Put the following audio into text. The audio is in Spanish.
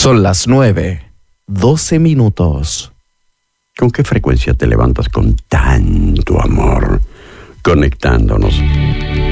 Son las 9:12. ¿Con qué frecuencia te levantas con tanto amor? Conectándonos